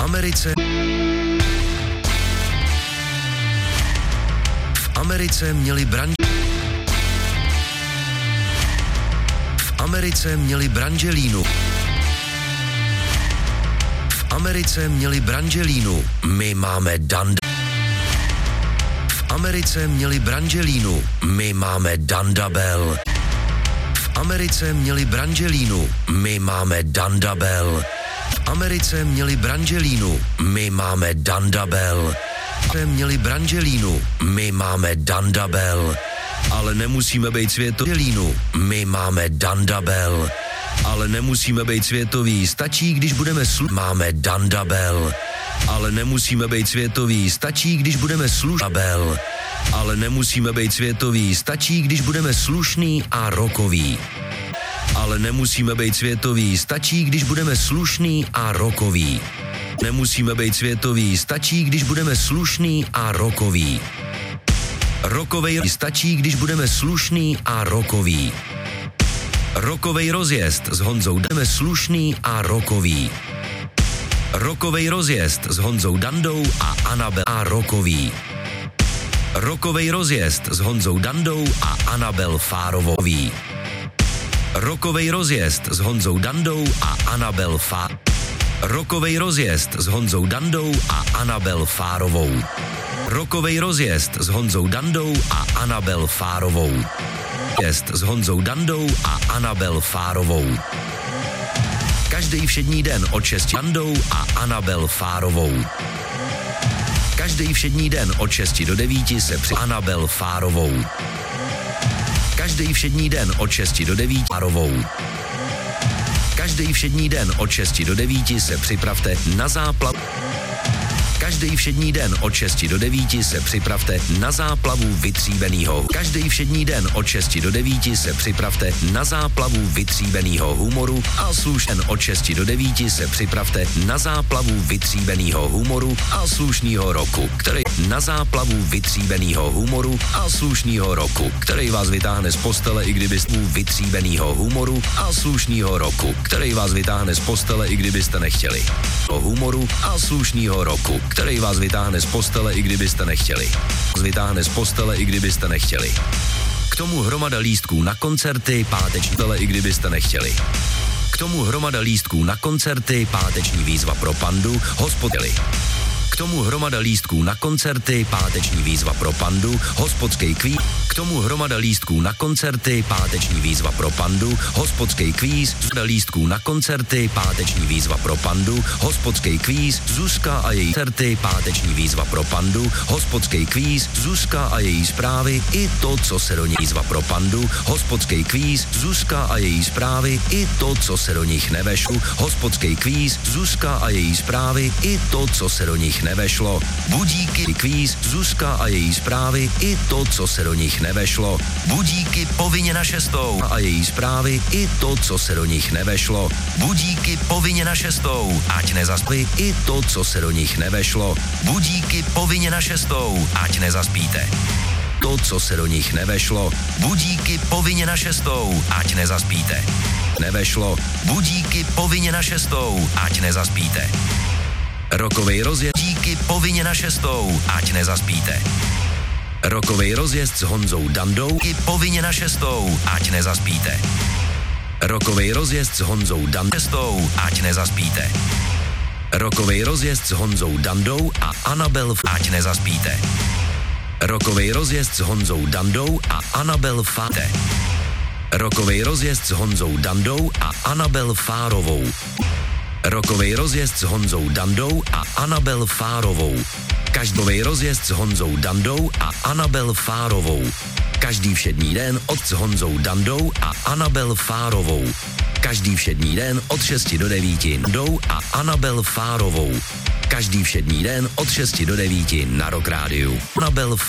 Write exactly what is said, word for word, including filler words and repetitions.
Americe V Americe měli branž V Americe měli branželínu V Americe měli branželínu. My máme danda. V Americe měli branželínu. My máme dandabel. V Americe měli branželínu. My máme dandabel. V Americe měli branželínu. My máme dandabel. V Americe měli branželínu. My máme dandabel. Ale nemusíme být světovělínu. My máme dandabel. Ale nemusíme být světoví, stačí, když budeme slu... Máme dandabel. Ale nemusíme být světoví, stačí, když budeme služabel. Ale nemusíme být světoví, stačí, když budeme slušný a rokový. Ale nemusíme být světoví, stačí, když budeme slušný a rokový. Nemusíme být světoví, stačí, když budeme slušný a rokový. Rokovej stačí, když budeme slušný a rokový. Rokovej rozjezd s Honzou Jdeme slušný a rokový. Rokovej rozjezd s Honzou Dandou a Anabel a rokový. Rokovej rozjezd s Honzou Dandou a Anabel Fárovový. Rokovej rozjezd s Honzou Dandou a Anabel Fá... Rokovej rozjezd s Honzou Dandou a Anabel Fárovou. Rokovej rozjezd s Honzou Dandou a Anabel Fárovou. Jest s Honzou Dandou a Anabel Fárovou. Každý všední den od šesti Dandou a Anabel Fárovou. Každý všední den od šesti do devíti se při Anabel Fárovou. Každý všední den od šesti do devíti Fárovou. Každý všední den od šesti do devíti se připravte na záplavu. Každý všední den od šesti do devíti se připravte na záplavu vytříbenýho. Každý všední den od šesti do devíti se připravte na záplavu vytříbenýho humoru a slušen od šesti do devíti se připravte na záplavu vytříbenýho humoru a slušnýho roku, který na záplavu vytříbenýho humoru a slušnýho roku, který vás vytáhne z postele, i kdybyste vytříbenýho humoru a slušnýho roku, který vás vytáhne z postele, i kdybyste nechtěli. O humoru a slušnýho roku, který vás vytáhne z postele, i kdybyste nechtěli. Vytáhne z postele, i kdybyste nechtěli. K tomu hromada lístků na koncerty, páteční, i kdybyste nechtěli. K tomu hromada lístků na koncerty, páteční výzva pro Pandu, hospodili. K tomu hromada lístků na koncerty, páteční výzva pro Pandu, hospodský kvíz. K tomu hromada lístků na koncerty, páteční výzva pro Pandu, hospodský kvíz. Hromada lístků na koncerty, páteční výzva pro Pandu, hospodský kvíz. Zuzka a její koncerty, páteční výzva pro Pandu, hospodský kvíz. Zuzka a její zprávy i to, co se do nich výzva pro Pandu, hospodský kvíz. Zuzka a její zprávy i to, co se do nich nevešlo, hospodský kvíz. Zuzka a její zprávy i to, co se do nich nevešlo. Budíky, kvíz, Zuzka a její zprávy i to, co se do nich nevešlo. Budíky povinně na šestou a její zprávy i to, co se do nich nevešlo. Budíky povinně na šestou, ať nezaspí i to, co se do nich nevešlo. Budíky povinně na šestou, ať nezaspíte. To, co se do nich nevešlo. Budíky povinně na šestou, ať nezaspíte. Nevešlo. Budíky povinně na šestou, ať nezaspíte. Rokovej rozjezd díky povinně na šestou, ať nezaspíte. Rokovej rozjezd s Honzou Dandou i povinně na šestou, ať nezaspíte. Rokovej rozjezd s Honzou Dandou, ať nezaspíte. Rokovej rozjezd s Honzou Dandou a Anabel, ať nezaspíte. Rokovej rozjezd s Honzou Dandou a Anabel Fáte. Rokovej rozjezd s Honzou Dandou a Anabel Fárovou. Rokovej rozjezd s Honzou Dandou a Anabel Fárovou. Každovej rozjezd s Honzou Dandou a Anabel Fárovou. Každý všední den od s Honzou Dandou a Anabel Fárovou. Každý všední den od šesti do devíti Dandou a Anabel Fárovou. Každý všední den od šesti do devíti na Rock Rádiu. Anabel